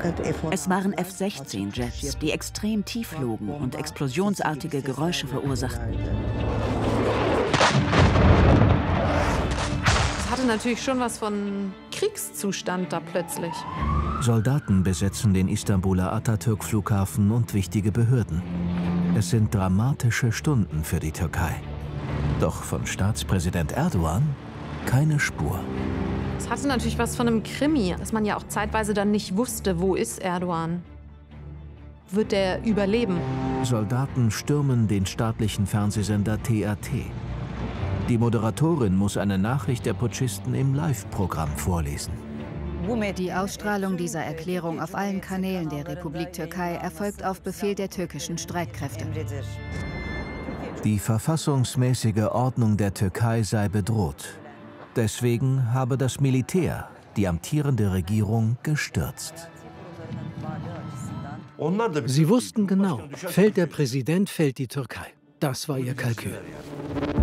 Es waren F-16-Jets, die extrem tief flogen und explosionsartige Geräusche verursachten. Es hatte natürlich schon was von Kriegszustand da plötzlich. Soldaten besetzen den Istanbuler Atatürk-Flughafen und wichtige Behörden. Es sind dramatische Stunden für die Türkei. Doch von Staatspräsident Erdogan keine Spur. Es hatte natürlich was von einem Krimi, dass man ja auch zeitweise dann nicht wusste, wo ist Erdogan? Wird er überleben? Soldaten stürmen den staatlichen Fernsehsender TRT. Die Moderatorin muss eine Nachricht der Putschisten im Live-Programm vorlesen. Die Ausstrahlung dieser Erklärung auf allen Kanälen der Republik Türkei erfolgt auf Befehl der türkischen Streitkräfte. Die verfassungsmäßige Ordnung der Türkei sei bedroht. Deswegen habe das Militär die amtierende Regierung gestürzt. Sie wussten genau, fällt der Präsident, fällt die Türkei. Das war ihr Kalkül.